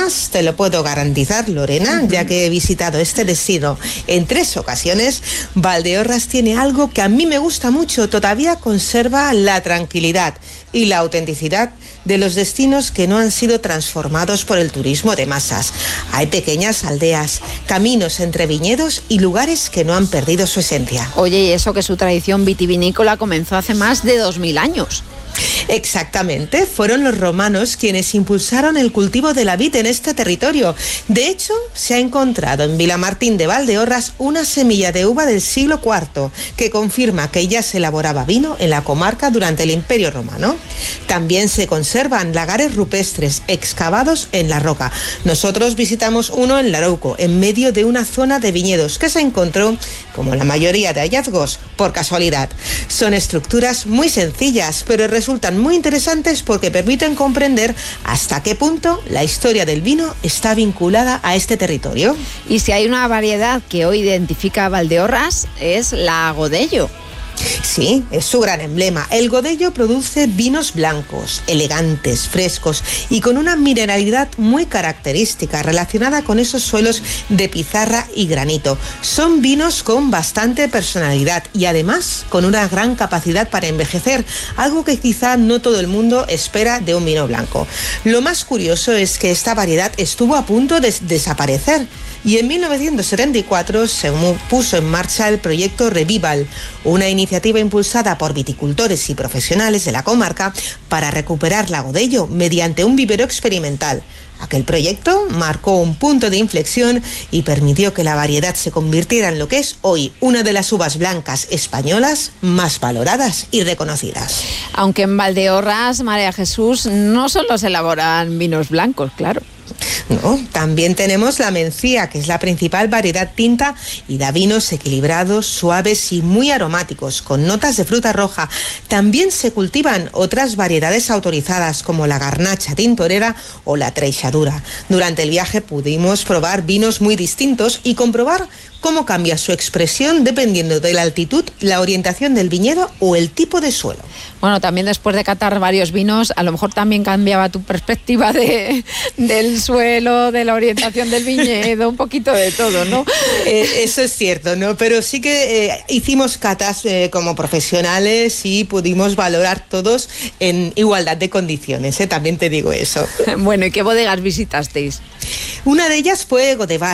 además te lo puedo garantizar, Lorena, ya que he visitado este destino en 3 ocasiones, Valdeorras tiene algo que a mí me gusta mucho, todavía conserva la tranquilidad y la autenticidad de los destinos que no han sido transformados por el turismo de masas. Hay pequeñas aldeas, caminos entre viñedos y lugares que no han perdido su esencia. Oye, y eso que su tradición vitivinícola comenzó hace más de 2000 años. Exactamente, fueron los romanos quienes impulsaron el cultivo de la vid en este territorio. De hecho, se ha encontrado en Vilamartín de Valdeorras una semilla de uva del siglo IV que confirma que ya se elaboraba vino en la comarca durante el Imperio Romano. También se conservan lagares rupestres excavados en la roca. Nosotros visitamos uno en Larouco, en medio de una zona de viñedos que se encontró, como la mayoría de hallazgos, por casualidad. Son estructuras muy sencillas, pero resultan muy interesantes porque permiten comprender hasta qué punto la historia del vino está vinculada a este territorio. Y si hay una variedad que hoy identifica a Valdeorras, es la Godello. Sí, es su gran emblema. El Godello produce vinos blancos, elegantes, frescos y con una mineralidad muy característica relacionada con esos suelos de pizarra y granito. Son vinos con bastante personalidad y además con una gran capacidad para envejecer, algo que quizá no todo el mundo espera de un vino blanco. Lo más curioso es que esta variedad estuvo a punto de desaparecer y en 1974 se puso en marcha el proyecto Revival, una iniciativa impulsada por viticultores y profesionales de la comarca para recuperar la Godello mediante un vivero experimental. Aquel proyecto marcó un punto de inflexión y permitió que la variedad se convirtiera en lo que es hoy una de las uvas blancas españolas más valoradas y reconocidas. Aunque en Valdeorras, María Jesús, no solo se elaboran vinos blancos, claro. No, también tenemos la Mencía, que es la principal variedad tinta y da vinos equilibrados, suaves y muy aromáticos, con notas de fruta roja. También se cultivan otras variedades autorizadas como la Garnacha tintorera o la Treixadura. Durante el viaje pudimos probar vinos muy distintos y comprobar cómo cambia su expresión dependiendo de la altitud, la orientación del viñedo o el tipo de suelo. Bueno, también después de catar varios vinos, a lo mejor también cambiaba tu perspectiva del suelo, de la orientación del viñedo, un poquito de todo, ¿no? Eso es cierto, ¿no? Pero sí que hicimos catas como profesionales y pudimos valorar todos en igualdad de condiciones, también te digo eso. Bueno, ¿y qué bodegas visitasteis? Una de ellas fue Godeval.